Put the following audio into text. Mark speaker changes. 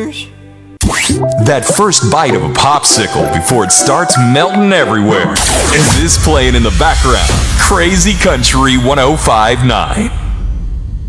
Speaker 1: years.
Speaker 2: That first bite of a popsicle before it starts melting everywhere. And this playing in the background, Crazy Country 105.9.